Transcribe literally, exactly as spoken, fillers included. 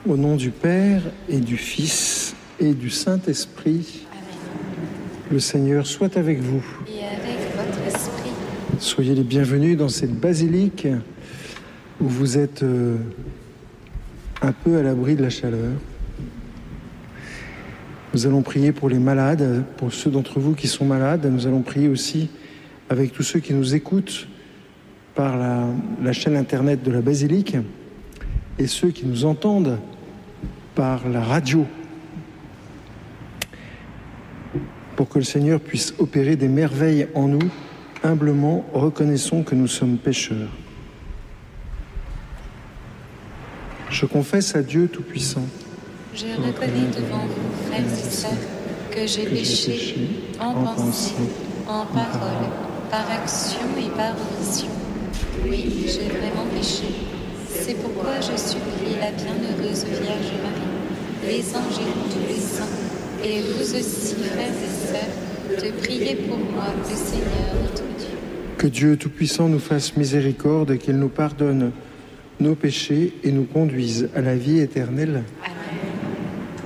Au nom du Père et du Fils et du Saint-Esprit, amen. Le Seigneur soit avec vous. Et avec votre esprit. Soyez les bienvenus dans cette basilique où vous êtes euh, un peu à l'abri de la chaleur. Nous allons prier pour les malades, pour ceux d'entre vous qui sont malades. Nous allons prier aussi avec tous ceux qui nous écoutent par la, la chaîne internet de la basilique et ceux qui nous entendent par la radio, pour que le Seigneur puisse opérer des merveilles en nous. Humblement, reconnaissons que nous sommes pécheurs. Je confesse à Dieu Tout-Puissant. Je reconnais devant vous, frères et sœurs, que j'ai péché, péché en pensée, en parole, par action et par omission. Oui, j'ai vraiment péché. C'est pourquoi je supplie la bienheureuse Vierge Marie, les anges et tous les saints, et vous aussi, frères et sœurs, de prier pour moi, le Seigneur notre Dieu. Que Dieu Tout-Puissant nous fasse miséricorde et qu'il nous pardonne nos péchés et nous conduise à la vie éternelle.